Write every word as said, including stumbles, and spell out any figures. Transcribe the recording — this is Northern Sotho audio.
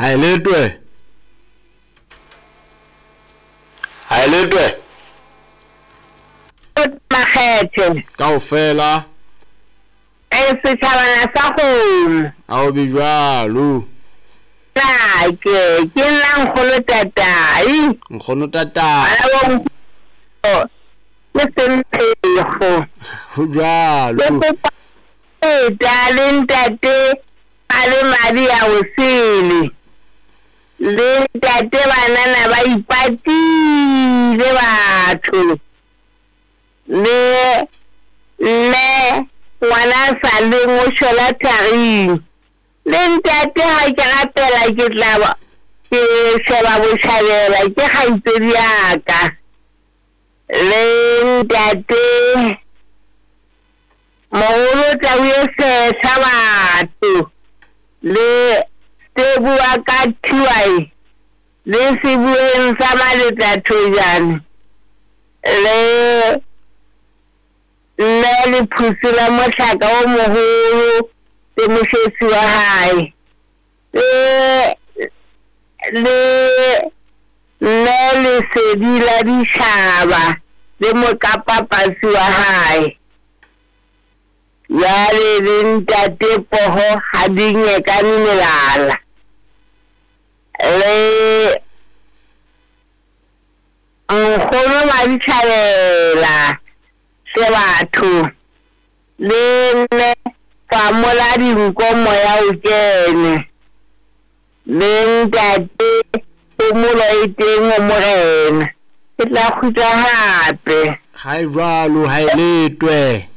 hai letwe hai letwe makgethe kaofela e setšhabana sa go a o bijwalo na ke ke nna nkgolo tatai nkgono tatai le sentlego ho jwalo e dale ntate a le madi a o sele le ntate banana ba ipatile batho le le ngwana sa le mo shola thaging le ntate ha ke rapela ke tla ba ke sheba bo shabela ke kgaitsedi yaka le ntate mogolo tla o se batho le tebua ka thuai le sebueng sa maletla thojane le le le phusula mohlaka o moholo le moshesi wa hae le le le le sedila dishaba le mokapapasi wa hae ya le le ntate poho ha dinye ka melala le nkgono maditšhabela se batho le nne famola dinko moya o kene le ntate o mola e teng o morena ke tla khutsa hape hai jwalo hai letwe